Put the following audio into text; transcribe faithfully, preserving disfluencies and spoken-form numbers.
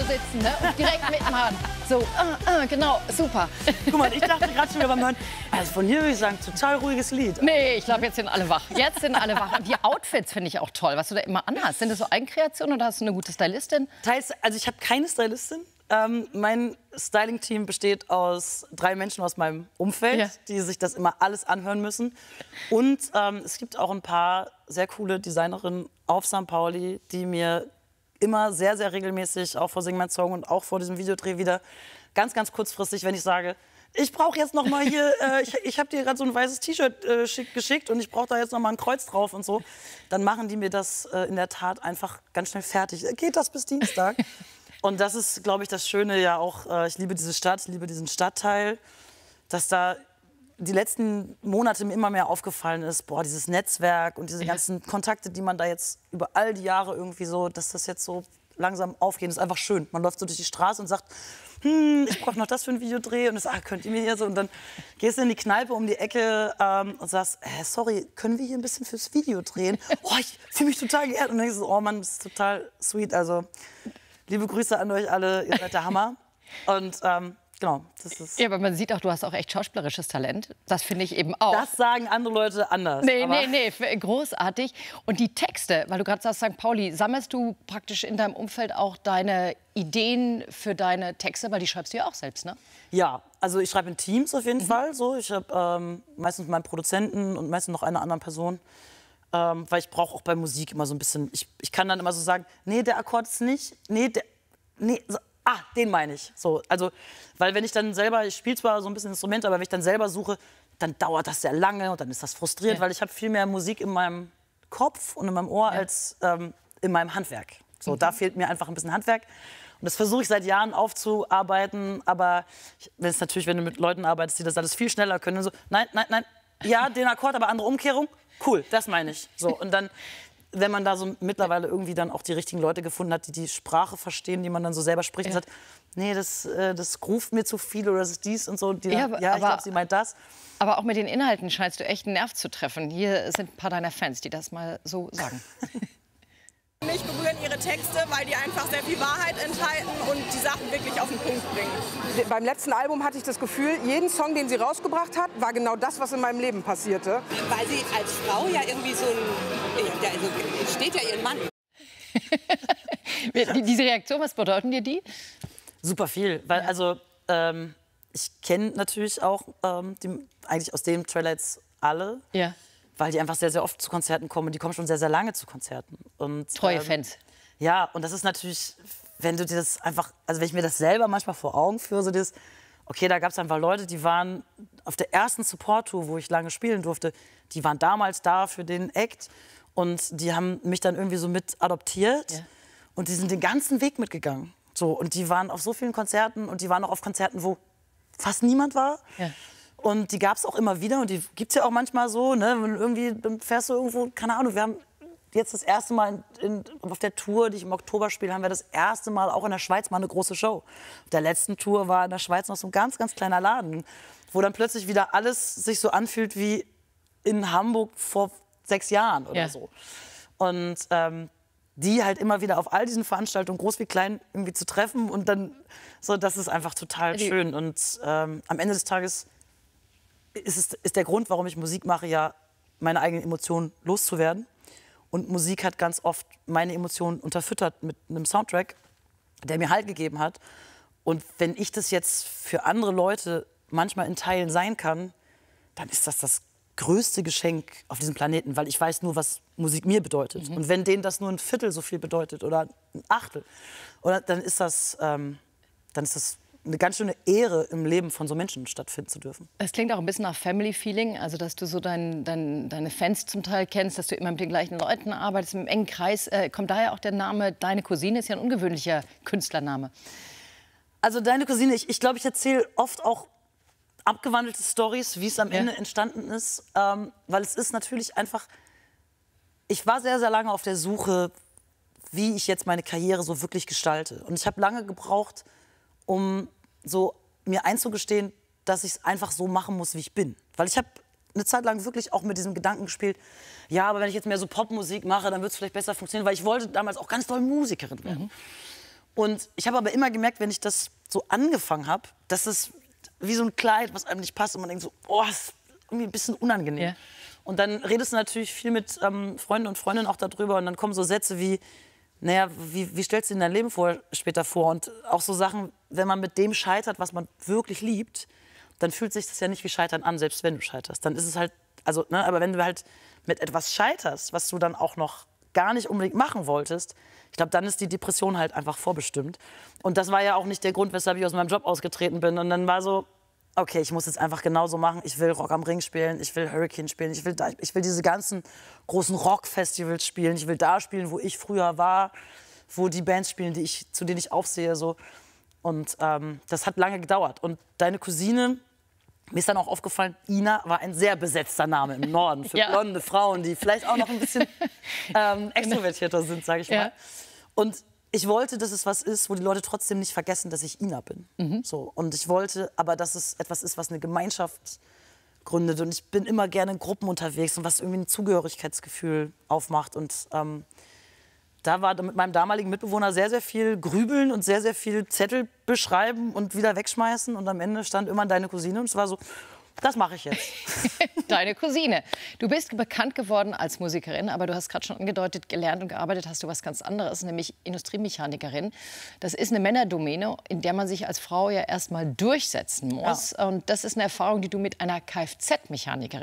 sitzen, ne? Und direkt mitmachen. So, ah, ah, genau, super. Guck mal, ich dachte gerade schon wieder beim Hören, also von hier würde ich sagen, total ruhiges Lied. Nee, ich glaube, jetzt sind alle wach. Jetzt sind alle wach. Und die Outfits finde ich auch toll, was du da immer anhast. Sind das so Eigenkreationen oder hast du eine gute Stylistin? Teils, also ich habe keine Stylistin. Ähm, mein Styling-Team besteht aus drei Menschen aus meinem Umfeld, ja. die sich das immer alles anhören müssen. Und ähm, es gibt auch ein paar sehr coole Designerinnen auf Sankt Pauli, die mir immer sehr, sehr regelmäßig, auch vor Sing Mein Song und auch vor diesem Videodreh wieder, ganz, ganz kurzfristig, wenn ich sage, ich brauche jetzt noch mal hier, äh, ich, ich habe dir gerade so ein weißes T-Shirt äh, geschickt und ich brauche da jetzt noch mal ein Kreuz drauf und so, dann machen die mir das äh, in der Tat einfach ganz schnell fertig. Geht das bis Dienstag? Und das ist, glaube ich, das Schöne ja auch, äh, ich liebe diese Stadt, ich liebe diesen Stadtteil, dass da die letzten Monate mir immer mehr aufgefallen ist, boah, dieses Netzwerk und diese ganzen Kontakte, die man da jetzt über all die Jahre irgendwie so, dass das jetzt so langsam aufgeht, ist einfach schön. Man läuft so durch die Straße und sagt, hm, ich brauche noch das für ein Videodreh und das, ah, könnt ihr mir hier so, und dann gehst du in die Kneipe um die Ecke ähm, und sagst, äh, sorry, können wir hier ein bisschen fürs Video drehen? Oh, ich fühle mich total geehrt und dann denkst du, oh Mann, das ist total sweet, also liebe Grüße an euch alle, ihr seid der Hammer und ähm, genau, das ist... Ja, aber man sieht auch, du hast auch echt schauspielerisches Talent. Das finde ich eben auch. Das sagen andere Leute anders. Nee, aber nee, nee, großartig. Und die Texte, weil du gerade sagst, Sankt Pauli, sammelst du praktisch in deinem Umfeld auch deine Ideen für deine Texte? Weil die schreibst du ja auch selbst, ne? Ja, also ich schreibe in Teams auf jeden mhm. Fall. So. Ich habe ähm, meistens meinen Produzenten und meistens noch eine andere Person. Ähm, weil ich brauche auch bei Musik immer so ein bisschen... Ich, ich kann dann immer so sagen, nee, der Akkord ist nicht... Nee, der... Nee, so, ah, den meine ich. So, also, weil wenn ich dann selber, ich spiele zwar so ein bisschen Instrumente, aber wenn ich dann selber suche, dann dauert das sehr lange und dann ist das frustrierend, ja. weil ich habe viel mehr Musik in meinem Kopf und in meinem Ohr ja. als ähm, in meinem Handwerk. So, mhm. da fehlt mir einfach ein bisschen Handwerk. Und das versuche ich seit Jahren aufzuarbeiten, aber wenn es natürlich, wenn du mit Leuten arbeitest, die das alles viel schneller können, dann so, nein, nein, nein, ja, den Akkord, aber andere Umkehrung, cool, das meine ich. So, und dann... Wenn man da so mittlerweile irgendwie dann auch die richtigen Leute gefunden hat, die die Sprache verstehen, die man dann so selber spricht ja. und sagt, nee, das, äh, das ruft mir zu viel oder das ist dies und so. Die ja, dann, ja, ich glaube, sie meint das. Aber auch mit den Inhalten scheinst du echt einen Nerv zu treffen. Hier sind ein paar deiner Fans, die das mal so sagen. Mich berühren ihre Texte, weil die einfach sehr viel Wahrheit enthalten und die Sachen wirklich auf den Punkt bringen. Beim letzten Album hatte ich das Gefühl, jeden Song, den sie rausgebracht hat, war genau das, was in meinem Leben passierte. Weil sie als Frau ja irgendwie so ein... Also steht ja ihren Mann. Diese Reaktion, was bedeuten dir die? Super viel, weil also ähm, ich kenne natürlich auch ähm, die, eigentlich aus dem Trailer jetzt alle. Ja. Weil die einfach sehr, sehr oft zu Konzerten kommen. Die kommen schon sehr, sehr lange zu Konzerten. Und, Treue ähm, Fans. Ja, und das ist natürlich, wenn du dir das einfach, also wenn ich mir das selber manchmal vor Augen führe, so das, okay, da gab es einfach Leute, die waren auf der ersten Support-Tour, wo ich lange spielen durfte, die waren damals da für den Act und die haben mich dann irgendwie so mit adoptiert ja. und die sind den ganzen Weg mitgegangen. So, und die waren auf so vielen Konzerten und die waren auch auf Konzerten, wo fast niemand war. Ja. Und die gab es auch immer wieder und die gibt es ja auch manchmal so, ne? Wenn irgendwie, dann fährst du irgendwo, keine Ahnung, wir haben jetzt das erste Mal in, in, auf der Tour, die ich im Oktober spiele, haben wir das erste Mal auch in der Schweiz mal eine große Show. Auf der letzten Tour war in der Schweiz noch so ein ganz, ganz kleiner Laden, wo dann plötzlich wieder alles sich so anfühlt wie in Hamburg vor sechs Jahren oder ja. so. Und ähm, die halt immer wieder auf all diesen Veranstaltungen, groß wie klein, irgendwie zu treffen und dann, so, das ist einfach total schön. Und ähm, am Ende des Tages Ist, es, ist der Grund, warum ich Musik mache, ja, meine eigenen Emotionen loszuwerden. Und Musik hat ganz oft meine Emotionen unterfüttert mit einem Soundtrack, der mir Halt gegeben hat. Und wenn ich das jetzt für andere Leute manchmal in Teilen sein kann, dann ist das das größte Geschenk auf diesem Planeten, weil ich weiß nur, was Musik mir bedeutet. Mhm. Und wenn denen das nur ein Viertel so viel bedeutet oder ein Achtel, oder, dann ist das, ähm, dann ist das eine ganz schöne Ehre im Leben von so Menschen stattfinden zu dürfen. Es klingt auch ein bisschen nach Family-Feeling, also dass du so dein, dein, deine Fans zum Teil kennst, dass du immer mit den gleichen Leuten arbeitest, im engen Kreis. Äh, kommt daher auch der Name Deine Cousine, ist ja ein ungewöhnlicher Künstlername. Also Deine Cousine, ich, ich glaube, ich erzähle oft auch abgewandelte Storys, wie es am ja. Ende entstanden ist, ähm, weil es ist natürlich einfach, ich war sehr, sehr lange auf der Suche, wie ich jetzt meine Karriere so wirklich gestalte. Und ich habe lange gebraucht, um so mir einzugestehen, dass ich es einfach so machen muss, wie ich bin. Weil ich habe eine Zeit lang wirklich auch mit diesem Gedanken gespielt, ja, aber wenn ich jetzt mehr so Popmusik mache, dann wird es vielleicht besser funktionieren, weil ich wollte damals auch ganz doll Musikerin werden. Mhm. Und ich habe aber immer gemerkt, wenn ich das so angefangen habe, dass es wie so ein Kleid, was einem nicht passt und man denkt so, oh, das ist irgendwie ein bisschen unangenehm. Ja. Und dann redest du natürlich viel mit ähm, Freunden und Freundinnen auch darüber und dann kommen so Sätze wie, naja, wie, wie stellst du dir dein Leben vor, später vor? Und auch so Sachen, wenn man mit dem scheitert, was man wirklich liebt, dann fühlt sich das ja nicht wie Scheitern an, selbst wenn du scheiterst. Dann ist es halt, also, ne, aber wenn du halt mit etwas scheiterst, was du dann auch noch gar nicht unbedingt machen wolltest, ich glaube, dann ist die Depression halt einfach vorbestimmt. Und das war ja auch nicht der Grund, weshalb ich aus meinem Job ausgetreten bin. Und dann war so, okay, ich muss jetzt einfach genauso machen. Ich will Rock am Ring spielen, ich will Hurricane spielen, ich will, da, ich will diese ganzen großen Rockfestivals spielen. Ich will da spielen, wo ich früher war, wo die Bands spielen, die ich, zu denen ich aufsehe. So. Und ähm, das hat lange gedauert. Und deine Cousine, mir ist dann auch aufgefallen, Ina war ein sehr besetzter Name im Norden für Ja. blonde Frauen, die vielleicht auch noch ein bisschen ähm, extrovertierter sind, sage ich mal. Ja. Und ich wollte, dass es was ist, wo die Leute trotzdem nicht vergessen, dass ich Ina bin. Mhm. So. Und ich wollte aber, dass es etwas ist, was eine Gemeinschaft gründet. Und ich bin immer gerne in Gruppen unterwegs und was irgendwie ein Zugehörigkeitsgefühl aufmacht. Und ähm, da war mit meinem damaligen Mitbewohner sehr, sehr viel Grübeln und sehr, sehr viel Zettel beschreiben und wieder wegschmeißen. Und am Ende stand immer deine Cousine und es war so, das mache ich jetzt. Deine Cousine. Du bist bekannt geworden als Musikerin, aber du hast gerade schon angedeutet, gelernt und gearbeitet hast du was ganz anderes, nämlich Industriemechanikerin. Das ist eine Männerdomäne, in der man sich als Frau ja erst mal durchsetzen muss. Ja. Und das ist eine Erfahrung, die du mit einer Kfz-Mechanikerin